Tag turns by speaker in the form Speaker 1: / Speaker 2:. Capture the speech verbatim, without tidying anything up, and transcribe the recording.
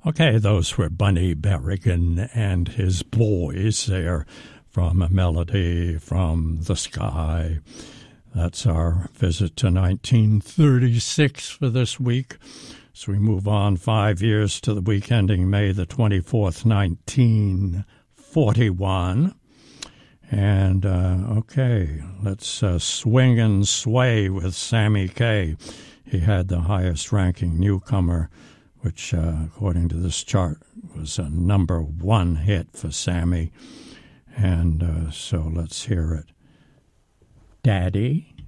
Speaker 1: Okay, those were Bunny Berrigan and his boys there from A Melody from the Sky. That's our visit to nineteen thirty-six for this week. So we move on five years to the week ending May the twenty-fourth, nineteen forty-one. And, uh, okay, let's uh, swing and sway with Sammy Kaye. He had the highest-ranking newcomer, which, uh, according to this chart, was a number one hit for Sammy. And uh, so let's hear it. Daddy?